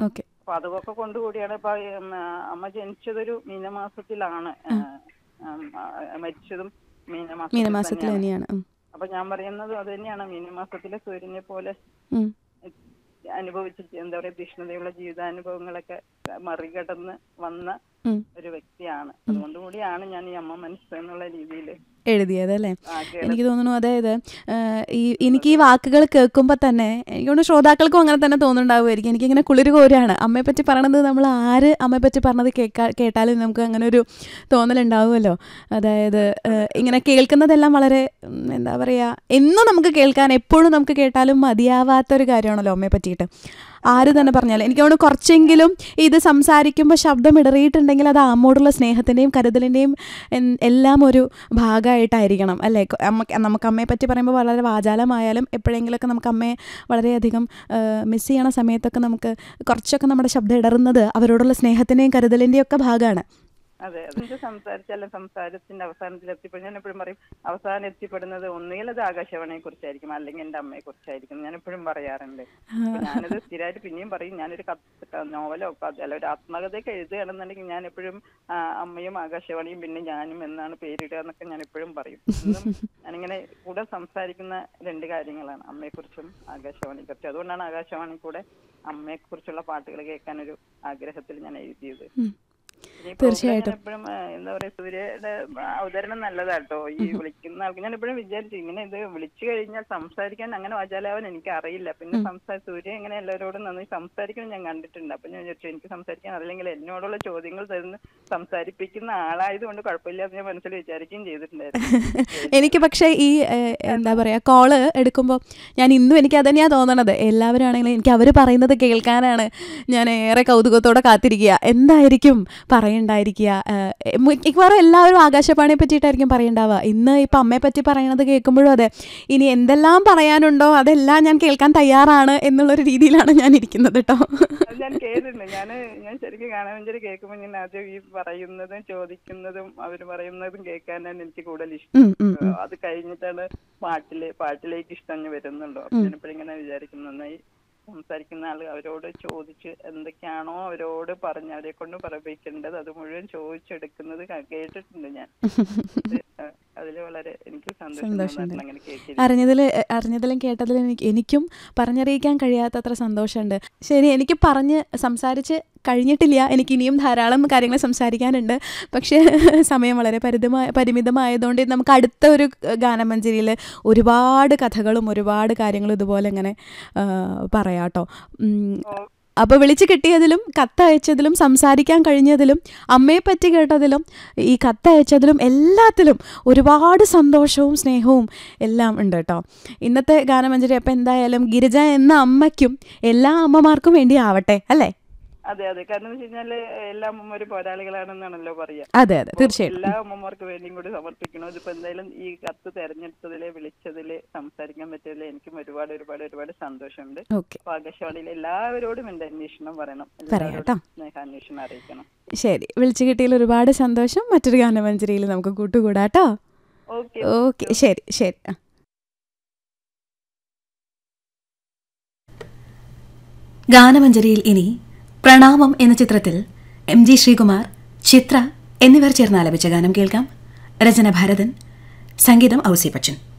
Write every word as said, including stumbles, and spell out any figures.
Okay. അപ്പൊ അതൊക്കെ കൊണ്ടുകൂടിയാണ് ഇപ്പൊ അമ്മ ജനിച്ചതൊരു മീനമാസത്തിലാണ്, മരിച്ചതും മീനമാസത്തിൽ മീനമാസത്തിൽ തന്നെയാണ്. തന്നെയാണ്. ഉം. അപ്പൊ ഞാൻ പറയുന്നത് അത് തന്നെയാണ്, മീനമാസത്തിലെ സൂര്യനെ പോലെ ഉം. അനുഭവിച്ചിട്ട് എന്താ പറയാ തീഷ്ണതയുള്ള ജീവിതാനുഭവങ്ങളൊക്കെ മറികടന്ന് വന്ന ഉം. ഒരു വ്യക്തിയാണ്. അതുകൊണ്ട് കൂടിയാണ് ഞാൻ ഈ അമ്മ മനസ്സ് എന്നുള്ള രീതിയിൽ എഴുതിയത് അല്ലേ? എനിക്ക് തോന്നുന്നു അതായത് ഈ എനിക്ക് ഈ വാക്കുകൾ കേൾക്കുമ്പോൾ തന്നെ എനിക്ക് തോന്നുന്നു ശ്രോതാക്കൾക്കും അങ്ങനെ തന്നെ തോന്നുന്നുണ്ടാവുമായിരിക്കും. എനിക്കിങ്ങനെ കുളിര് കോരാണ് അമ്മയെ പറ്റി പറയണത്. നമ്മൾ ആര് അമ്മയെ പറ്റി പറഞ്ഞത് കേൾക്കാ കേട്ടാലും നമുക്ക് അങ്ങനെ ഒരു തോന്നലുണ്ടാവുമല്ലോ. അതായത് ഇങ്ങനെ കേൾക്കുന്നതെല്ലാം വളരെ എന്താ പറയുക, എന്നും നമുക്ക് കേൾക്കാൻ, എപ്പോഴും നമുക്ക് കേട്ടാലും മതിയാവാത്തൊരു കാര്യമാണല്ലോ അമ്മയെ പറ്റിയിട്ട്. ആര് തന്നെ പറഞ്ഞാലും എനിക്ക് തോന്നുന്നു കുറച്ചെങ്കിലും ഇത് സംസാരിക്കുമ്പോൾ ശബ്ദം ഇടറിയിട്ടുണ്ടെങ്കിൽ അത് അമ്മോടുള്ള സ്നേഹത്തിൻ്റെയും കരുതലിൻ്റെയും എല്ലാം ഒരു ഭാഗമായിട്ടായിരിക്കണം അല്ലേ? നമുക്ക് നമുക്ക് അമ്മയെ പറ്റി പറയുമ്പോൾ വളരെ വാചാലമായാലും എപ്പോഴെങ്കിലുമൊക്കെ നമുക്ക് അമ്മയെ വളരെയധികം മിസ് ചെയ്യണ സമയത്തൊക്കെ നമുക്ക് കുറച്ചൊക്കെ നമ്മുടെ ശബ്ദം ഇടറുന്നത് അവരോടുള്ള സ്നേഹത്തിൻ്റെയും കരുതലിൻ്റെയും ഒക്കെ ഭാഗമാണ്. അതെ, അതിന്റെ സംസാരിച്ചാലും സംസാരത്തിന്റെ അവസാനത്തിൽ എത്തിപ്പെടും. ഞാൻ എപ്പോഴും പറയും, അവസാനം എത്തിപ്പെടുന്നത് ഒന്നുകിൽ അത് ആകാശവാണിയെ കുറിച്ചായിരിക്കും, അല്ലെങ്കിൽ എൻ്റെ അമ്മയെ കുറിച്ചായിരിക്കും. ഞാൻ എപ്പോഴും പറയാറുണ്ട്. ഞാനത് സ്ഥിരമായിട്ട് പിന്നെയും പറയും. ഞാനൊരു കത്ത് നോവലോ അല്ല ഒരു ആത്മകഥയൊക്കെ എഴുതുകയാണെന്നുണ്ടെങ്കിൽ ഞാൻ എപ്പോഴും അമ്മയും ആകാശവാണിയും പിന്നെ ഞാനും എന്നാണ് പേരിടുക എന്നൊക്കെ ഞാൻ എപ്പോഴും പറയും. ഇന്നും ഞാനിങ്ങനെ കൂടെ സംസാരിക്കുന്ന രണ്ട് കാര്യങ്ങളാണ്, അമ്മയെക്കുറിച്ചും ആകാശവാണിയെക്കുറിച്ചും. അതുകൊണ്ടാണ് ആകാശവാണി കൂടെ അമ്മയെക്കുറിച്ചുള്ള പാട്ടുകൾ കേൾക്കാനൊരു ആഗ്രഹത്തിൽ ഞാൻ എഴുതിയത്. തീർച്ചയായിട്ടും എപ്പോഴും എന്താ പറയാ, സൂര്യയുടെ അവതരണം നല്ലതാട്ടോ. ഈ വിളിക്കുന്ന ആൾക്ക് ഞാൻ എപ്പോഴും വിചാരിച്ചു, ഇങ്ങനെ ഇത് വിളിച്ചു കഴിഞ്ഞാൽ സംസാരിക്കാൻ അങ്ങനെ വാചാലാവാൻ എനിക്ക് അറിയില്ല. പിന്നെ സംസാര സൂര്യ ഇങ്ങനെ എല്ലാവരോടും നന്നായി സംസാരിക്കണം ഞാൻ കണ്ടിട്ടുണ്ട്. അപ്പൊ ഞാൻ വിചാരിച്ചു എനിക്ക് സംസാരിക്കാൻ അറിയില്ലെങ്കിൽ എന്നോടുള്ള ചോദ്യങ്ങൾ തരുന്ന സംസാരിപ്പിക്കുന്ന ആളായതുകൊണ്ട് കുഴപ്പമില്ലാന്ന് ഞാൻ മനസ്സിൽ വിചാരിക്കുകയും ചെയ്തിട്ടുണ്ടായിരുന്നു. എനിക്ക് പക്ഷേ ഈ എന്താ പറയാ കോള് എടുക്കുമ്പോൾ ഞാൻ ഇന്നും എനിക്ക് അത് തന്നെയാണ് തോന്നണത്. എല്ലാവരും ആണെങ്കിലും എനിക്ക് അവർ പറയുന്നത് കേൾക്കാനാണ് ഞാൻ ഏറെ കൗതുകത്തോടെ കാത്തിരിക്കുക. എന്തായിരിക്കും പറയണ്ടായിരിക്കുക? മിക്കവാറും എല്ലാവരും ആകാശവാണിയെ പറ്റിയിട്ടായിരിക്കും പറയണ്ടാവുക. ഇന്ന് ഇപ്പം അമ്മയെ പറ്റി പറയണത് കേൾക്കുമ്പോഴും അതെ, ഇനി എന്തെല്ലാം പറയാനുണ്ടോ അതെല്ലാം ഞാൻ കേൾക്കാൻ തയ്യാറാണ് എന്നുള്ളൊരു രീതിയിലാണ് ഞാൻ ഇരിക്കുന്നത് കേട്ടോ. ഞാൻ കേട്ടിട്ടുണ്ട്. ഞാൻ ഞാൻ ശരിക്കും ഗാനമഞ്ജരി കേൾക്കുമ്പോൾ ഞാൻ ആദ്യം ഈ പറയുന്നതും ചോദിക്കുന്നതും അവർ പറയുന്നതും കേൾക്കാനാണ് എനിക്ക് കൂടുതൽ ഇഷ്ടം. അത് കഴിഞ്ഞിട്ടാണ് പാട്ടില് പാട്ടിലേക്ക് ഇഷ്ടം വരുന്നുണ്ടോ. ഞാനിപ്പോഴും ഇങ്ങനെ വിചാരിക്കുന്നു, നന്നായി സംസാരിക്കുന്ന ആൾ അവരോട് ചോദിച്ച് എന്തൊക്കെയാണോ അവരോട് പറഞ്ഞ് അവരെ കൊണ്ട് പറയിപ്പിക്കേണ്ടത് അത് മുഴുവൻ ചോദിച്ചെടുക്കുന്നത് കേട്ടിട്ടുണ്ട് ഞാൻ. അതിൽ വളരെ എനിക്ക് സന്തോഷം. അങ്ങനെ അറിഞ്ഞതിൽ അറിഞ്ഞതിലും കേട്ടതിലും എനിക്ക് എനിക്കും പറഞ്ഞറിയിക്കാൻ കഴിയാത്തത്ര സന്തോഷമുണ്ട്. ശരി, എനിക്ക് പറഞ്ഞ് സംസാരിച്ച് കഴിഞ്ഞിട്ടില്ല. എനിക്ക് ഇനിയും ധാരാളം കാര്യങ്ങൾ സംസാരിക്കാനുണ്ട്. പക്ഷേ സമയം വളരെ പരിമിതമായ പരിമിതമായതുകൊണ്ട് നമുക്ക് അടുത്ത ഒരു ഗാനമഞ്ജരിയിൽ ഒരുപാട് കഥകളും ഒരുപാട് കാര്യങ്ങളും ഇതുപോലെ ഇങ്ങനെ പറയാം കേട്ടോ. അപ്പോൾ വിളിച്ച് കിട്ടിയതിലും കത്തയച്ചതിലും സംസാരിക്കാൻ കഴിഞ്ഞതിലും അമ്മയെപ്പറ്റി കേട്ടതിലും ഈ കത്തയച്ചതിലും എല്ലാത്തിലും ഒരുപാട് സന്തോഷവും സ്നേഹവും എല്ലാം ഉണ്ട് കേട്ടോ. ഇന്നത്തെ ഗാനമഞ്ജരി അപ്പം എന്തായാലും ഗിരിജ എന്ന അമ്മയ്ക്കും എല്ലാ അമ്മമാർക്കും വേണ്ടി ആവട്ടെ അല്ലേ? അതെ അതെ, കാരണം എന്ന് വെച്ച് കഴിഞ്ഞാല് എല്ലാ അമ്മമാരും പോരാളികളാണെന്നാണല്ലോ പറയാ. അതെ അതെ, തീർച്ചയായും എല്ലാ അമ്മമാർക്ക് വേണ്ടിയും കൂടി സമർപ്പിക്കണം. ഇതിപ്പോ എന്തായാലും ഈ കത്ത് തെരഞ്ഞെടുത്തതില് വിളിച്ചതില് സംസാരിക്കാൻ പറ്റിയതിൽ എനിക്കും ഒരുപാട് ഒരുപാട് ഒരുപാട് സന്തോഷമുണ്ട്. ആകാശവാണിയിൽ എല്ലാവരോടും എന്റെ അന്വേഷണം പറയണം, എല്ലാവരോടും സ്നേഹാന്വേഷണം അറിയിക്കണം. ശരി, വിളിച്ചു കിട്ടിയതിൽ ഒരുപാട് സന്തോഷം. മറ്റൊരു ഗാനമഞ്ജരിയിൽ നമുക്ക് കൂട്ടുകൂടാട്ടോ. ഓക്കെ ഓക്കെ, ശരി ശരി. ഗാനമഞ്ജരിയിൽ ഇനി പ്രണാമം എന്ന ചിത്രത്തിൽ എം ജി ശ്രീകുമാർ, ചിത്ര എന്നിവർ ചേർന്ന് ആലപിച്ച ഗാനം കേൾക്കാം. രചന ഭരതൻ, സംഗീതം ഔസി ബച്ചൻ.